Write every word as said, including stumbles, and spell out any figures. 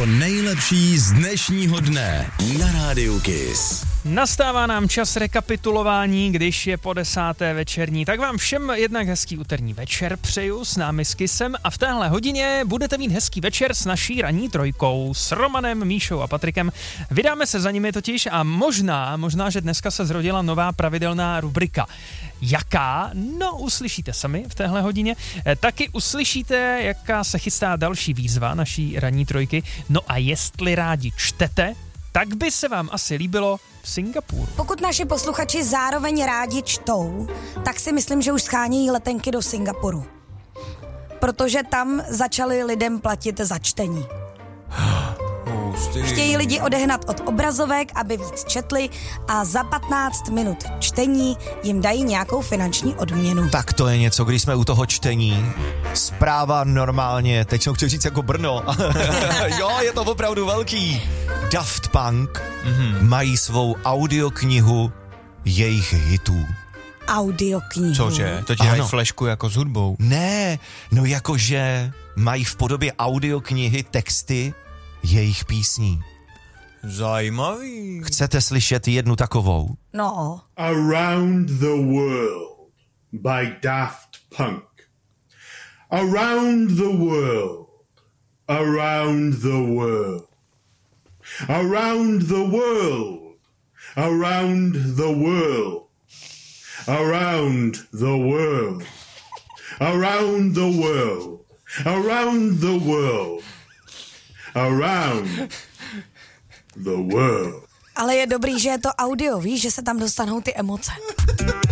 To nejlepší z dnešního dne na Rádiu Kiss. Nastává nám čas rekapitulování, když je po desáté večerní. Tak vám všem jednak hezký úterní večer přeju s námi s Kissem a v téhle hodině budete mít hezký večer s naší ranní trojkou, s Romanem, Míšou a Patrikem. Vydáme se za nimi totiž a možná, možná, že dneska se zrodila nová pravidelná rubrika. Jaká? No, uslyšíte sami v téhle hodině. E, taky uslyšíte, jaká se chystá další výzva naší ranní trojky. No a jestli rádi čtete, tak by se vám asi líbilo v Singapuru. Pokud naši posluchači zároveň rádi čtou, tak si myslím, že už schánějí letenky do Singapuru. Protože tam začali lidem platit za čtení. Chtějí lidi odehnat od obrazovek, aby víc četli a za patnáct minut čtení jim dají nějakou finanční odměnu. Tak to je něco, když jsme u toho čtení. Zpráva normálně, teď jsem chtěl říct jako Brno. Jo, je to opravdu velký. Daft Punk mm-hmm. mají svou audioknihu jejich hitů. Audioknihu. Cože? To ti dají flešku jako s hudbou? Ne, no jakože mají v podobě audioknihy texty jejich písní. Zajímavý. Chcete slyšet jednu takovou? No. Around the World by Daft Punk. Around the world. Around the world. Around the world. Around the world. Around the world. Around the world. Around the world. Around the world. Ale je dobrý, že je to audio, víš, že se tam dostanou ty emoce.